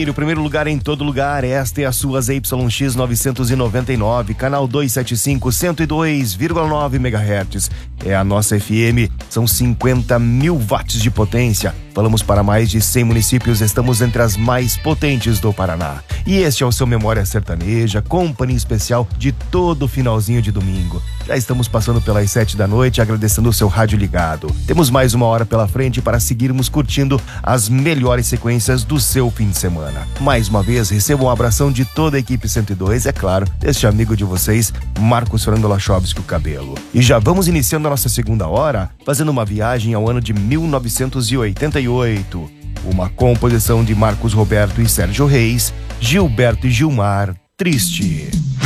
Janeiro, primeiro lugar em todo lugar. Esta é a sua ZYX 999, canal 275, 102,9 MHz. É a nossa FM, são 50 mil watts de potência. Falamos para mais de 100 municípios, estamos entre as mais potentes do Paraná. E este é o seu Memória Sertaneja, companhia especial de todo finalzinho de domingo. Já estamos passando pelas 7 da noite, agradecendo o seu rádio ligado. Temos mais uma hora pela frente para seguirmos curtindo as melhores sequências do seu fim de semana. Mais uma vez, receba um abração de toda a equipe 102, é claro, deste amigo de vocês, Marcos Fernando Lachovski, o Cabelo. E já vamos iniciando a nossa segunda hora, fazendo uma viagem ao ano de 1988. Uma composição de Marcos Roberto e Sérgio Reis, Gilberto e Gilmar, Triste.